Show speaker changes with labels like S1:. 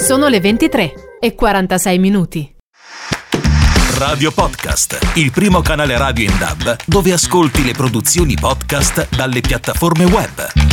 S1: Sono le 23:46.
S2: Radio Podcast, il primo canale radio in DAB dove ascolti le produzioni podcast dalle piattaforme web.